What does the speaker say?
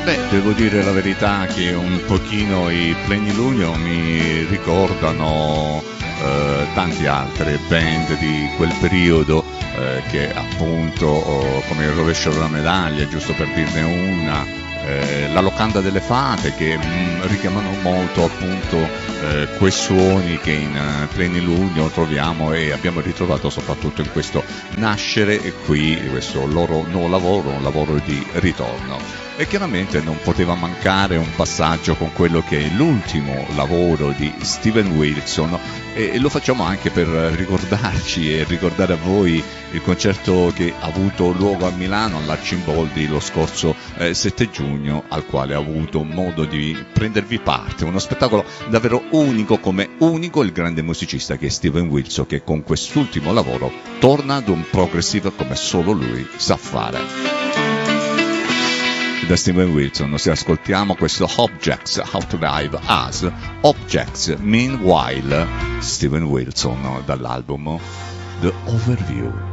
Beh, devo dire la verità che un pochino i Plenilunio mi ricordano tante altre band di quel periodo che appunto come il Rovescio della Medaglia, giusto per dirne una, la Locanda delle Fate che richiamano molto appunto quei suoni che in Plenilunio troviamo e abbiamo ritrovato soprattutto in questo nascere e qui questo loro nuovo lavoro, un lavoro di ritorno. E chiaramente non poteva mancare un passaggio con quello che è l'ultimo lavoro di Steven Wilson e lo facciamo anche per ricordarci e ricordare a voi il concerto che ha avuto luogo a Milano all'Arcimboldi lo scorso 7 giugno al quale ho avuto modo di prendervi parte, uno spettacolo davvero unico come unico il grande musicista che è Steven Wilson che con quest'ultimo lavoro torna ad un progressive come solo lui sa fare. Da Steven Wilson ci ascoltiamo questo Objects How to Drive Us Objects Meanwhile Steven Wilson dall'album The Overview.